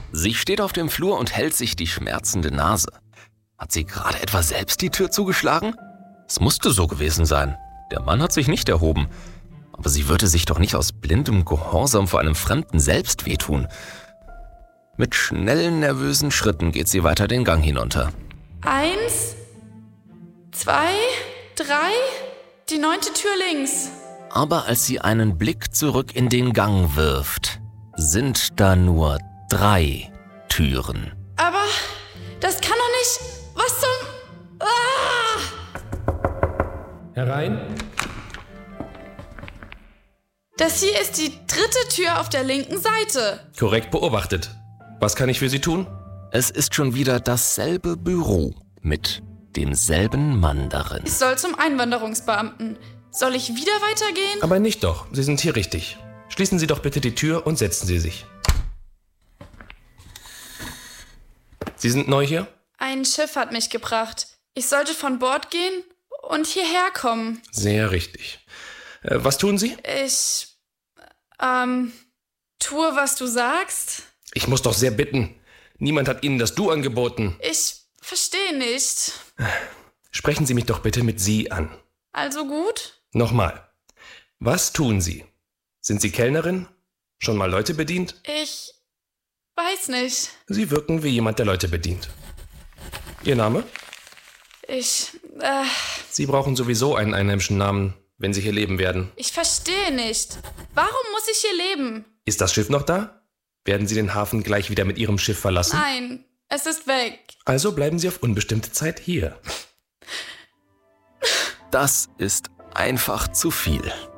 Sie steht auf dem Flur und hält sich die schmerzende Nase. Hat sie gerade etwa selbst die Tür zugeschlagen? Es musste so gewesen sein. Der Mann hat sich nicht erhoben. Aber sie würde sich doch nicht aus blindem Gehorsam vor einem Fremden selbst wehtun. Mit schnellen, nervösen Schritten geht sie weiter den Gang hinunter. 1, 2, 3, die 9. Tür links. Aber als sie einen Blick zurück in den Gang wirft, sind da nur 3 Türen. Aber das kann doch nicht... Was zum... Herein. Das hier ist die 3. Tür auf der linken Seite. Korrekt beobachtet. Was kann ich für Sie tun? Es ist schon wieder dasselbe Büro mit demselben Mann darin. Ich soll zum Einwanderungsbeamten. Soll ich wieder weitergehen? Aber nicht doch, Sie sind hier richtig. Schließen Sie doch bitte die Tür und setzen Sie sich. Sie sind neu hier? Ein Schiff hat mich gebracht. Ich sollte von Bord gehen und hierher kommen. Sehr richtig. Was tun Sie? Ich, tue, was du sagst. Ich muss doch sehr bitten. Niemand hat Ihnen das Du angeboten. Ich verstehe nicht. Sprechen Sie mich doch bitte mit Sie an. Also gut? Nochmal. Was tun Sie? Sind Sie Kellnerin? Schon mal Leute bedient? Ich weiß nicht. Sie wirken wie jemand, der Leute bedient. Ihr Name? Sie brauchen sowieso einen einheimischen Namen, wenn Sie hier leben werden. Ich verstehe nicht. Warum muss ich hier leben? Ist das Schiff noch da? Werden Sie den Hafen gleich wieder mit Ihrem Schiff verlassen? Nein, es ist weg. Also bleiben Sie auf unbestimmte Zeit hier. Das ist einfach zu viel.